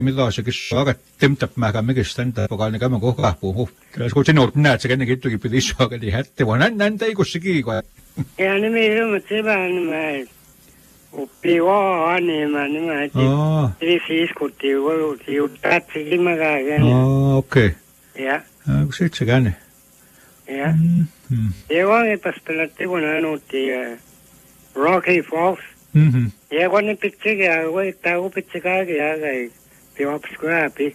midagi, kes aga temtab mäga mingist enda pagal nägema koha puhu. Tässä kun sinut näet, se kennenkin tuki piti isoa, eli hätte vaan näin ei kussi kiikoja. Ja ne me ilmat sebään mä oppi vaan niin mä siis iskutti uolutti juttatsikin mä kaiken. Okei. Ja. Kun sit se känne. Ja. Ja vangepas pelätti kun anutti Rocky Falls. Ja kun ne pitsi ja voittaa upitsi kaikki ja kai piopskuapi.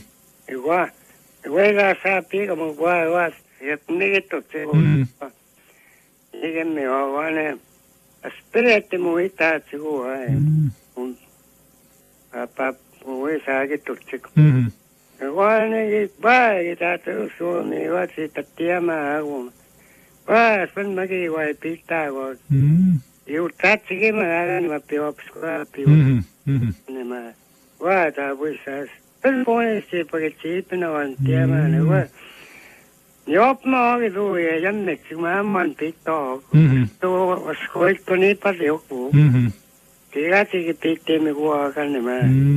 Ja voidaan saa piika mun kuva ja niitot se on. Eikä me ole vaan ne spiretti muistaa se kuva. Kun papa voi saakin tutsiko. Ja vaan ne vai tätä Suomi vai siitä tiemää kun vai sen mäkin vai pitää vaan. Juttatsikin mä älän mä piopskuapi. Nämä vai tää voi saas. Sen puolesti paketti ipinä vaan tiemää ne vai. Jop mä oon tuli ja jänneksi mä amman pitää. Tuo skoittu niin paljon joku. Tiedätkin pitäämme kuokan nämä.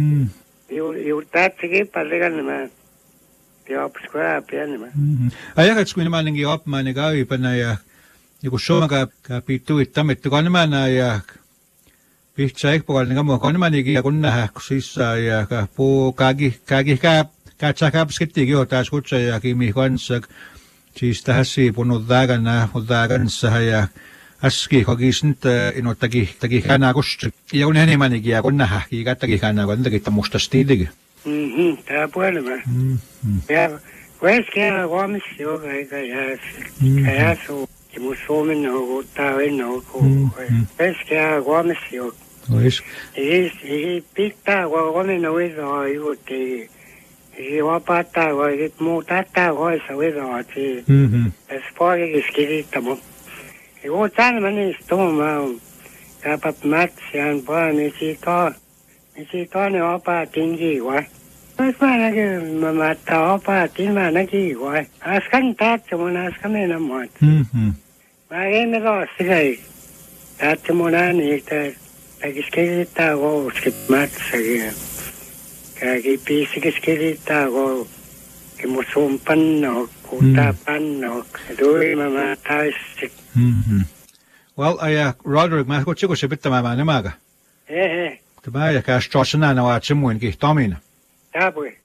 Juttatsikin paljon nämä. Piopskuaapia nämä. Ajakatsko nämä ainakin opmainen käypänä ja kun suomakaan pitää ittamettu kannamana ja pihtsä ekpokalinen kammo kannamanikin ja kun nähdä sisään ja puu kaikki katsaa kapskettikin on taas kutsajakin mihin kanssa. Siis tähän siipunut kanssa ja äski kokis nyt inottakin känää kosti. Ja kun enemmänkin ja kun nähdä, kiikattakin känää, kun takia musta stiilikin. Tää puolella. Ja kuitenkin huomissio kaikka jääsuu. Ja mun suomen nouku, tää on nouku. Kuitenkin huomissio. Ei pitää, kun huomen nouku juuri. Ei vapaattaa voi, muuta voissa viroati. Tässä poikikis kirittämä. Ja kun tänne istumaan, kapat matsiaan pois, niin siitä on ne opaatin kiiva. Jos mä näkyy, mä mattaa opaatin, mä näkyy vai. Askan taatse mun askan mennä muut. Mä emme roosti kai. Taatse mun ääni, että päkis kirittää kouluskit matsakin. Kaikki piisikis kirittää kun mun suun pannoo, kuutaa pannoo. Ja tuli mä taissi. Well, Roderick, mä kutsiko se pitämään nämä. Ehe. Tämä ei käs tuossa näin, että se muinkin tomina. Tapui.